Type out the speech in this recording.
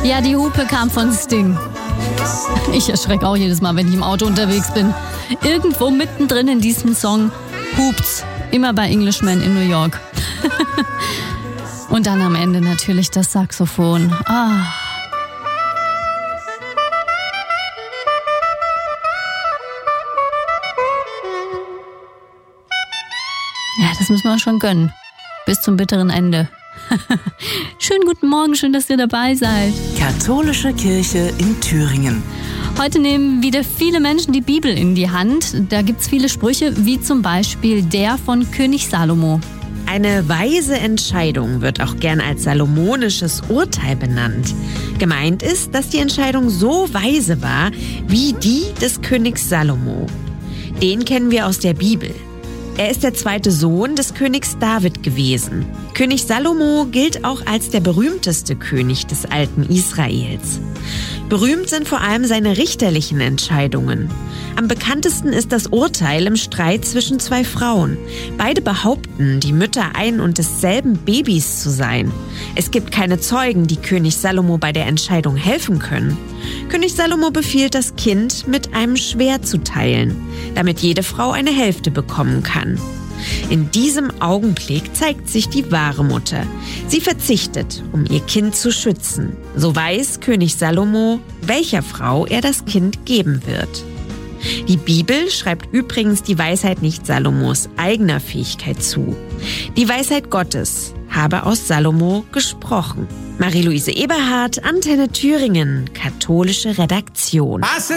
Ja, die Hupe kam von Sting. Ich erschrecke auch jedes Mal, wenn ich im Auto unterwegs bin. Irgendwo mittendrin in diesem Song hupt's. Immer bei Englishman in New York. Und dann am Ende natürlich das Saxophon. Ah. Ja, das müssen wir schon gönnen. Bis zum bitteren Ende. Schönen guten Morgen, schön, dass ihr dabei seid. Katholische Kirche in Thüringen. Heute nehmen wieder viele Menschen die Bibel in die Hand. Da gibt's viele Sprüche, wie zum Beispiel der von König Salomo. Eine weise Entscheidung wird auch gern als salomonisches Urteil benannt. Gemeint ist, dass die Entscheidung so weise war wie die des Königs Salomo. Den kennen wir aus der Bibel. Er ist der zweite Sohn des Königs David gewesen. König Salomo gilt auch als der berühmteste König des alten Israels. Berühmt sind vor allem seine richterlichen Entscheidungen. Am bekanntesten ist das Urteil im Streit zwischen zwei Frauen. Beide behaupten, die Mütter ein und desselben Babys zu sein. Es gibt keine Zeugen, die König Salomo bei der Entscheidung helfen können. König Salomo befiehlt, das Kind mit einem Schwert zu teilen, damit jede Frau eine Hälfte bekommen kann. In diesem Augenblick zeigt sich die wahre Mutter. Sie verzichtet, um ihr Kind zu schützen. So weiß König Salomo, welcher Frau er das Kind geben wird. Die Bibel schreibt übrigens die Weisheit nicht Salomos eigener Fähigkeit zu. Die Weisheit Gottes habe aus Salomo gesprochen. Marie-Louise Eberhardt, Antenne Thüringen, katholische Redaktion.